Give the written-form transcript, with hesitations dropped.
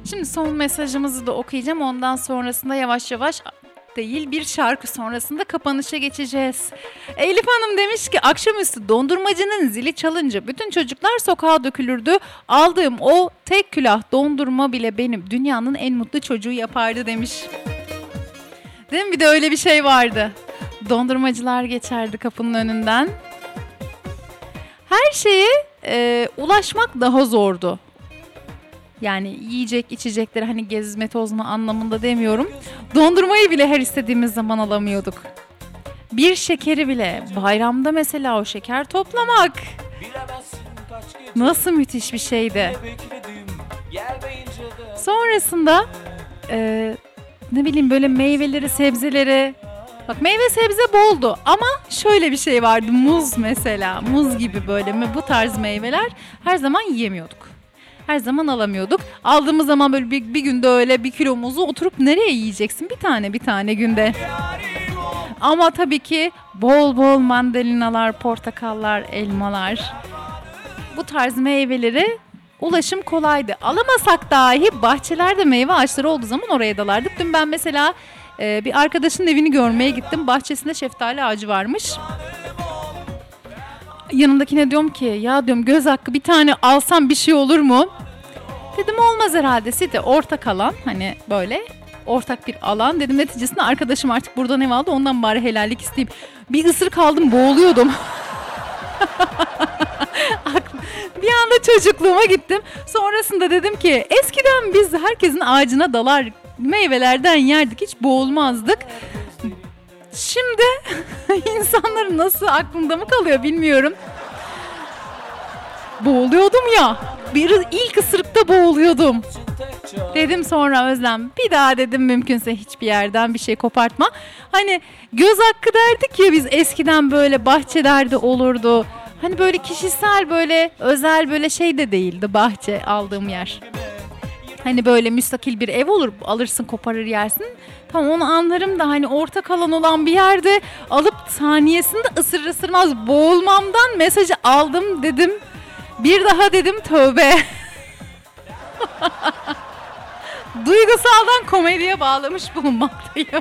Şimdi son mesajımızı da okuyacağım. Ondan sonrasında yavaş yavaş değil bir şarkı sonrasında kapanışa geçeceğiz. Elif Hanım demiş ki akşamüstü dondurmacının zili çalınca bütün çocuklar sokağa dökülürdü. Aldığım o tek külah dondurma bile benim dünyanın en mutlu çocuğu yapardı demiş. Değil mi? Bir de öyle bir şey vardı. Dondurmacılar geçerdi kapının önünden. Her şeye ulaşmak daha zordu. Yani yiyecek, içecekleri hani gezme tozma anlamında demiyorum. Dondurmayı bile her istediğimiz zaman alamıyorduk. Bir şekeri bile bayramda mesela o şeker toplamak. Nasıl müthiş bir şeydi. Sonrasında ne bileyim böyle meyveleri, sebzeleri. Bak meyve sebze boldu ama şöyle bir şey vardı. Muz mesela. Muz gibi böyle bu tarz meyveler her zaman yiyemiyorduk. Her zaman alamıyorduk. Aldığımız zaman böyle bir günde öyle 1 kilo muzu oturup nereye yiyeceksin? Bir tane günde. Ama tabii ki bol bol mandalinalar, portakallar, elmalar. Bu tarz meyveleri ulaşım kolaydı. Alamasak dahi bahçelerde meyve ağaçları olduğu zaman oraya dalardık. Dün ben mesela bir arkadaşın evini görmeye gittim. Bahçesinde şeftali ağacı varmış. Yanımdakine diyorum ki ya diyorum göz hakkı bir tane alsam bir şey olur mu? Dedim olmaz herhalde. Site ortak alan hani böyle ortak bir alan. Dedim neticesinde arkadaşım artık buradan ev aldı ondan bari helallik isteyeyim. Bir ısırık aldım boğuluyordum. Bir anda çocukluğuma gittim. Sonrasında dedim ki eskiden biz herkesin ağacına dalar meyvelerden yerdik hiç boğulmazdık. Şimdi insanların nasıl aklında mı kalıyor bilmiyorum. Boğuluyordum ya. İlk ısırıkta boğuluyordum. Dedim sonra Özlem bir daha dedim mümkünse hiçbir yerden bir şey kopartma. Hani göz hakkı derdik ya biz eskiden böyle bahçelerde olurdu. Hani böyle kişisel böyle özel böyle şey de değildi bahçe aldığım yer. Hani böyle müstakil bir ev olur alırsın koparır yersin. Tamam onu anlarım da hani ortak alan olan bir yerde alıp saniyesinde ısırır ısırmaz boğulmamdan mesajı aldım dedim. Bir daha dedim tövbe. Duygusaldan komediye bağlamış bulunmaktayım.